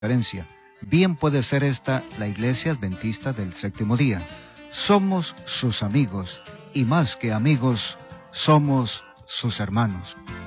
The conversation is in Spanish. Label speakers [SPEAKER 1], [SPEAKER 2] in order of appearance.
[SPEAKER 1] diferencia. Bien puede ser esta la Iglesia Adventista del Séptimo Día. Somos sus amigos, y más que amigos, somos sus hermanos.